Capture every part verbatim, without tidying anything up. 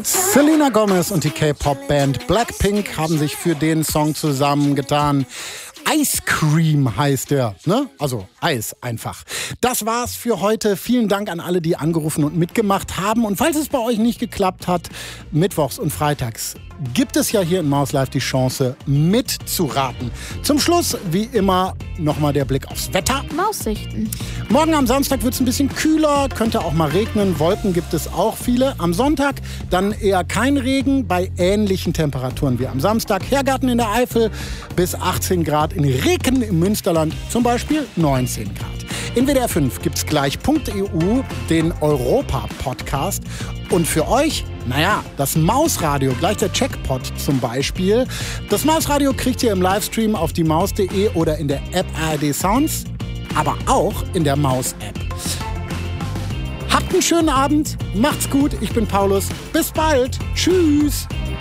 Selena Gomez und die K-Pop-Band Blackpink haben sich für den Song zusammengetan. Ice Cream heißt der, ne? Also Eis einfach. Das war's für heute. Vielen Dank an alle, die angerufen und mitgemacht haben. Und falls es bei euch nicht geklappt hat, mittwochs und freitags gibt es ja hier in Maus Live die Chance mitzuraten. Zum Schluss, wie immer, nochmal der Blick aufs Wetter. Maussichten. Morgen am Samstag wird es ein bisschen kühler, könnte auch mal regnen. Wolken gibt es auch viele. Am Sonntag dann eher kein Regen bei ähnlichen Temperaturen wie am Samstag. Hergarten in der Eifel bis achtzehn Grad. In Reken im Münsterland zum Beispiel neunzehn Grad. In W D R fünf gibt's gleich Punkt E U, den Europa-Podcast. Und für euch, naja, das Mausradio, gleich der Checkpot zum Beispiel. Das Mausradio kriegt ihr im Livestream auf die maus punkt de oder in der App A R D Sounds, aber auch in der Maus-App. Habt einen schönen Abend, macht's gut, ich bin Paulus, bis bald, tschüss.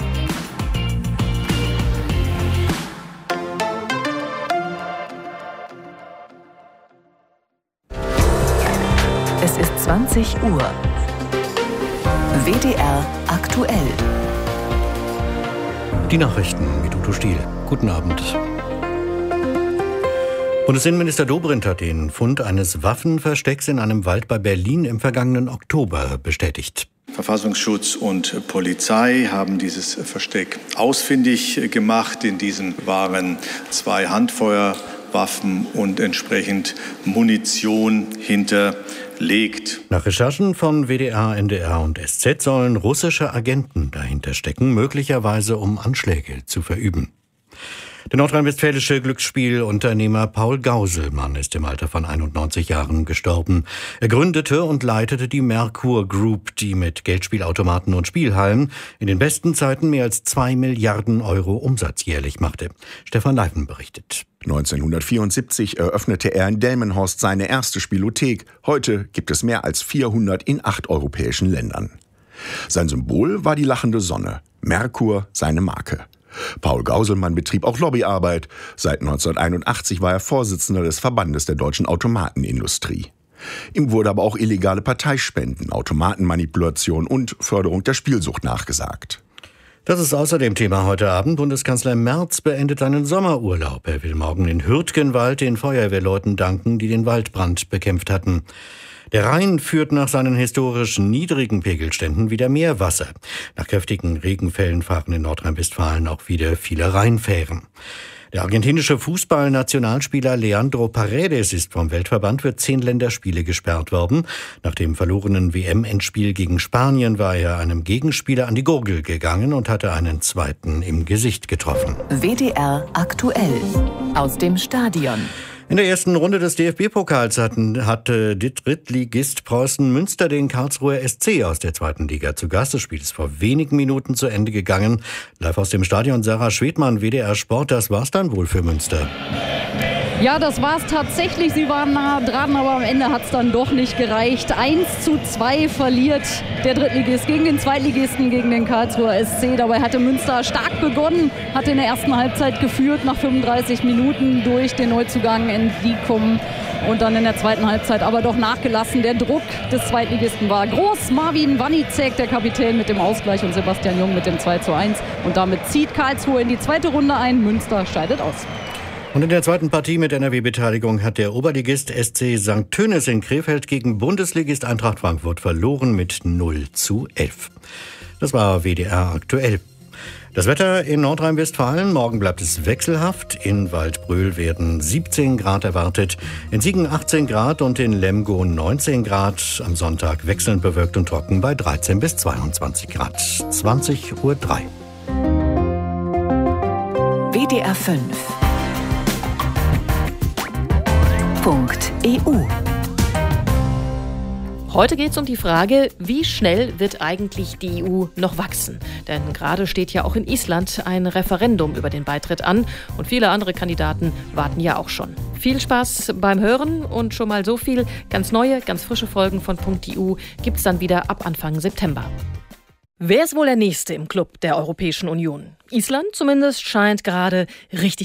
Es ist zwanzig Uhr. W D R aktuell. Die Nachrichten mit Udo Stiel. Guten Abend. Bundesinnenminister Dobrindt hat den Fund eines Waffenverstecks in einem Wald bei Berlin im vergangenen Oktober bestätigt. Verfassungsschutz und Polizei haben dieses Versteck ausfindig gemacht. In diesem waren zwei Handfeuerwaffen und entsprechend Munition hinterlegt. Nach Recherchen von W D R, N D R und S Z sollen russische Agenten dahinter stecken, möglicherweise um Anschläge zu verüben. Der nordrhein-westfälische Glücksspielunternehmer Paul Gauselmann ist im Alter von einundneunzig Jahren gestorben. Er gründete und leitete die Merkur Group, die mit Geldspielautomaten und Spielhallen in den besten Zeiten mehr als zwei Milliarden Euro Umsatz jährlich machte. Stefan Leifen berichtet. neunzehnhundertvierundsiebzig eröffnete er in Delmenhorst seine erste Spielothek. Heute gibt es mehr als vierhundert in acht europäischen Ländern. Sein Symbol war die lachende Sonne, Merkur seine Marke. Paul Gauselmann betrieb auch Lobbyarbeit. Seit neunzehnhunderteinundachtzig war er Vorsitzender des Verbandes der deutschen Automatenindustrie. Ihm wurde aber auch illegale Parteispenden, Automatenmanipulation und Förderung der Spielsucht nachgesagt. Das ist außerdem Thema heute Abend. Bundeskanzler Merz beendet seinen Sommerurlaub. Er will morgen in Hürtgenwald den Feuerwehrleuten danken, die den Waldbrand bekämpft hatten. Der Rhein führt nach seinen historisch niedrigen Pegelständen wieder mehr Wasser. Nach kräftigen Regenfällen fahren in Nordrhein-Westfalen auch wieder viele Rheinfähren. Der argentinische Fußballnationalspieler Leandro Paredes ist vom Weltverband für zehn Länderspiele gesperrt worden. Nach dem verlorenen W M-Endspiel gegen Spanien war er einem Gegenspieler an die Gurgel gegangen und hatte einen zweiten im Gesicht getroffen. W D R aktuell. Aus dem Stadion. In der ersten Runde des D F B-Pokals hatten, hatte Drittligist Preußen Münster den Karlsruher S C aus der zweiten Liga zu Gast. Das Spiel ist vor wenigen Minuten zu Ende gegangen. Live aus dem Stadion Sarah Schwedmann, W D R Sport. Das war's dann wohl für Münster. Ja, das war's tatsächlich. Sie waren nah dran, aber am Ende hat's dann doch nicht gereicht. eins zu zwei verliert der Drittligist gegen den Zweitligisten, gegen den Karlsruher S C. Dabei hatte Münster stark begonnen, hatte in der ersten Halbzeit geführt, nach fünfunddreißig Minuten durch den Neuzugang Endikum. Und dann in der zweiten Halbzeit aber doch nachgelassen. Der Druck des Zweitligisten war groß. Marvin Wanicek, der Kapitän, mit dem Ausgleich und Sebastian Jung mit dem zwei zu eins. Und damit zieht Karlsruhe in die zweite Runde ein. Münster scheidet aus. Und in der zweiten Partie mit N R W-Beteiligung hat der Oberligist S C Sankt Tönis in Krefeld gegen Bundesligist Eintracht Frankfurt verloren mit null zu elf. Das war W D R aktuell. Das Wetter in Nordrhein-Westfalen. Morgen bleibt es wechselhaft. In Waldbröl werden siebzehn Grad erwartet, in Siegen achtzehn Grad und in Lemgo neunzehn Grad. Am Sonntag wechselnd bewölkt und trocken bei dreizehn bis zweiundzwanzig Grad. zwanzig Uhr drei. W D R fünf. Punkt E U. Heute geht es um die Frage, wie schnell wird eigentlich die E U noch wachsen? Denn gerade steht ja auch in Island ein Referendum über den Beitritt an und viele andere Kandidaten warten ja auch schon. Viel Spaß beim Hören und schon mal so viel. Ganz neue, ganz frische Folgen von Punkt E U gibt es dann wieder ab Anfang September. Wer ist wohl der Nächste im Club der Europäischen Union? Island zumindest scheint gerade richtig